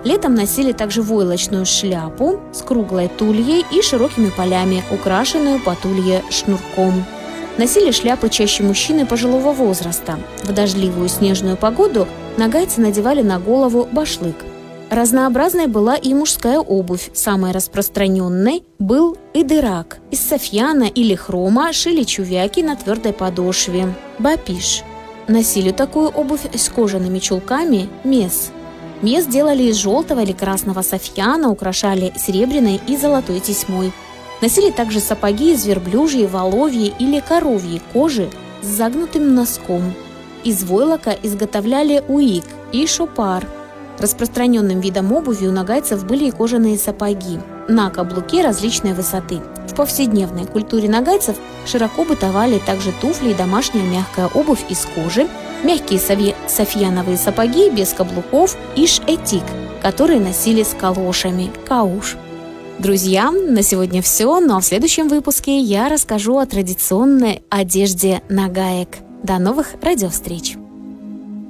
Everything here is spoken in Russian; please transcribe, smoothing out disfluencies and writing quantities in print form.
Летом носили также войлочную шляпу с круглой тульей и широкими полями, украшенную по тулье шнурком. Носили шляпы чаще мужчины пожилого возраста. В дождливую снежную погоду нагайцы надевали на голову башлык. Разнообразной была и мужская обувь. Самой распространенной был идырак. Из софьяна или хрома шили чувяки на твердой подошве – бапиш. Носили такую обувь с кожаными чулками – мес. Мес делали из желтого или красного софьяна, украшали серебряной и золотой тесьмой. Носили также сапоги из верблюжьей, воловьей или коровьей кожи с загнутым носком. Из войлока изготовляли уик и шопар. Распространенным видом обуви у нагайцев были и кожаные сапоги на каблуке различной высоты. В повседневной культуре нагайцев широко бытовали также туфли и домашняя мягкая обувь из кожи, мягкие софьяновые сапоги без каблуков и шэтик, которые носили с калошами – кауш. Друзья, на сегодня все, но в следующем выпуске я расскажу о традиционной одежде нагаек. До новых радиовстреч!